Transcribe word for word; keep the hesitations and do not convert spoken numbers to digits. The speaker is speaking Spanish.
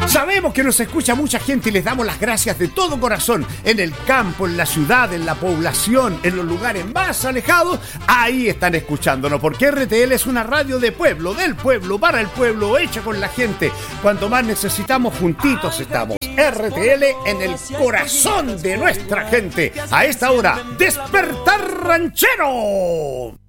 Sabemos que nos escucha mucha gente y les damos las gracias de todo corazón. En el campo, en la ciudad, en la población, en los lugares más alejados, ahí están escuchándonos, porque R T L es una radio de pueblo, del pueblo, para el pueblo, hecha con la gente. Cuanto más necesitamos, juntitos estamos. R T L en el corazón de nuestra gente. A esta hora, Despertar Ranchero.